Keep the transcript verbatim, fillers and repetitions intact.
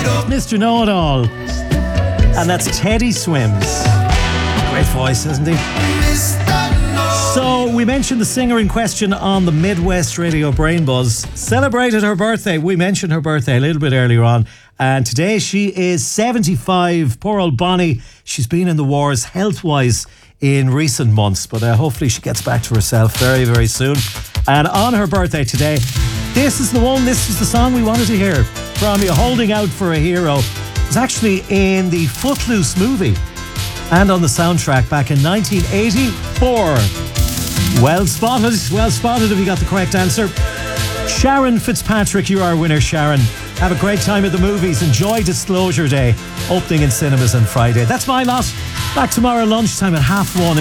Mister Know-It-All. And that's Teddy Swims. Great voice, isn't he? So, we mentioned the singer in question on the Midwest Radio Brain Buzz. Celebrated her birthday. We mentioned her birthday a little bit earlier on. And today she is seventy-five. Poor old Bonnie. She's been in the wars health-wise in recent months. But uh, hopefully she gets back to herself very, very soon. And on her birthday today, this is the one, this is the song we wanted to hear from you. Holding Out for a Hero. It was actually in the Footloose movie and on the soundtrack back in nineteen eighty-four. Well spotted, well spotted if you got the correct answer. Sharon Fitzpatrick, you are our winner, Sharon. Have a great time at the movies. Enjoy Disclosure Day, opening in cinemas on Friday. That's my lot. Back tomorrow lunchtime at half one.